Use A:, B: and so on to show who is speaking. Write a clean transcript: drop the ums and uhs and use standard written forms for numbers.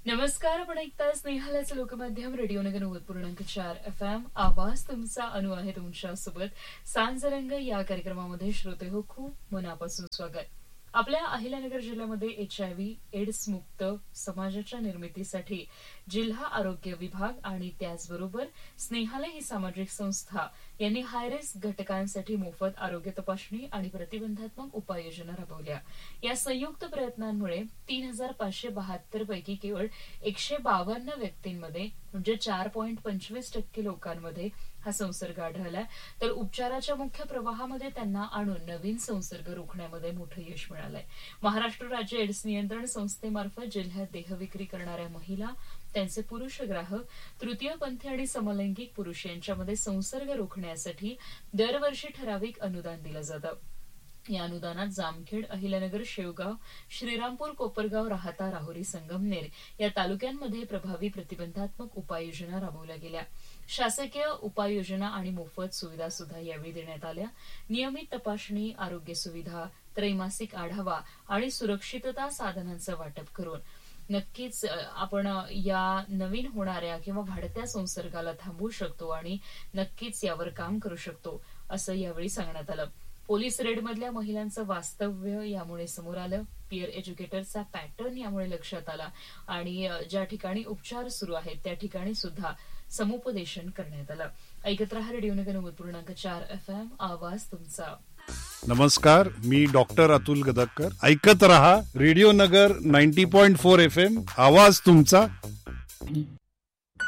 A: नमस्कार. आपण ऐकता स्नेहालयाचं लोकमाध्यम रेडिओनगर 90.4 FM. आवाज तुमचा. अनु आहे तुमच्यासोबत. सांजरंग या कार्यक्रमामध्ये श्रोते हो खूप मनापासून स्वागत. आपल्या अहिल्यानगर जिल्ह्यामध्ये HIV एड्स मुक्त समाजाच्या निर्मितीसाठी जिल्हा आरोग्य विभाग आणि त्याचबरोबर स्नेहालय ही सामाजिक संस्था यांनी हायरिस्क घटकांसाठी मोफत आरोग्य तपासणी आणि प्रतिबंधात्मक उपाययोजना राबवल्या. या संयुक्त प्रयत्नांमुळे 3,572 पैकी केवळ 152 व्यक्तींमध्ये म्हणजे 4.25% लोकांमध्ये हा संसर्ग आढळला. तर उपचाराच्या मुख्य प्रवाहामध्ये त्यांना आणून नवीन संसर्ग रोखण्यामध्ये मोठं यश मिळालंय. महाराष्ट्र राज्य एड्स नियंत्रण संस्थेमार्फत जिल्ह्यात देहविक्री करणाऱ्या महिला, त्यांचे पुरुष ग्राहक, तृतीयपंथी आणि समलैंगिक पुरुष यांच्यामध्ये संसर्ग रोखण्यासाठी दरवर्षी ठराविक अनुदान दिलं जातं. या अनुदानात जामखेड, अहिल्यानगर, शेवगाव, श्रीरामपूर, कोपरगाव, राहाता, राहुरी, संगमनेर या तालुक्यांमध्ये प्रभावी प्रतिबंधात्मक उपाययोजना राबवल्या गेल्या. शासकीय उपाययोजना आणि मोफत सुविधा सुद्धा यावेळी देण्यात आल्या. नियमित तपासणी, आरोग्य सुविधा, त्रैमासिक आढावा आणि सुरक्षितता साधनांचं वाटप करून नक्कीच आपण या नवीन होणाऱ्या किंवा वाढत्या संसर्गाला थांबवू शकतो आणि नक्कीच यावर काम करू शकतो असं यावेळी सांगण्यात आलं. पोलीस रेडमधल्या महिलांचं वास्तव्य यामुळे समोर आलं. पियर एज्युकेटरचा पॅटर्न यामुळे लक्षात आला आणि ज्या ठिकाणी उपचार सुरू आहेत त्या ठिकाणी सुद्धा समुपदेशन करण्यात आलं. ऐकत रहा रेडिओनगर 90.4 FM. आवाज तुमचा.
B: नमस्कार, मी डॉक्टर अतुल गदककर. ऐकत रहा रेडिओ नगर 90.4 FM. आवाज तुमचा.